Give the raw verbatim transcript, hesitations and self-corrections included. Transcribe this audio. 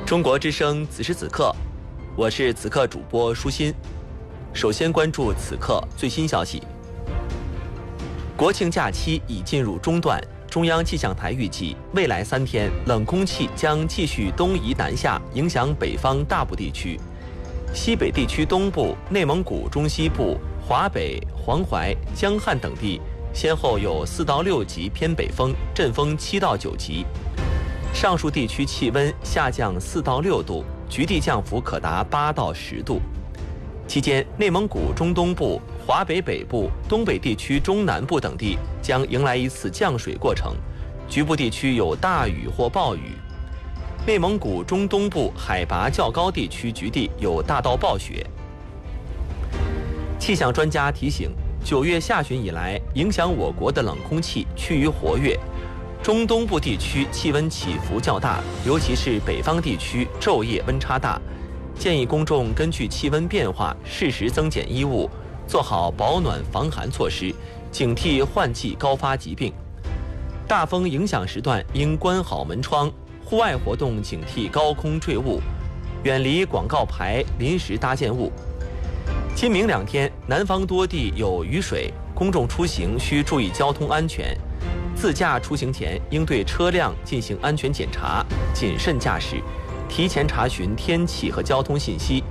中国之声此时此刻，我是此刻主播舒心。首先关注此刻最新消息。国庆假期已进入中段，中央气象台预计，未来三天冷空气将继续东移南下，影响北方大部地区。西北地区东部、内蒙古中西部、华北、黄淮、江汉等地先后有四到六级偏北风，阵风七到九级。上述地区气温下降四到六度，局地降幅可达八到十度。期间，内蒙古中东部、华北北部、东北地区中南部等地将迎来一次降水过程，局部地区有大雨或暴雨。内蒙古中东部海拔较高地区局地有大到暴雪。气象专家提醒，九月下旬以来，影响我国的冷空气趋于活跃。中东部地区气温起伏较大，尤其是北方地区昼夜温差大，建议公众根据气温变化适时增减衣物，做好保暖防寒措施，警惕换季高发疾病。大风影响时段应关好门窗，户外活动警惕高空坠物，远离广告牌、临时搭建物。今明两天，南方多地有雨水，公众出行需注意交通安全。自驾出行前应对车辆进行安全检查，谨慎驾驶，提前查询天气和交通信息，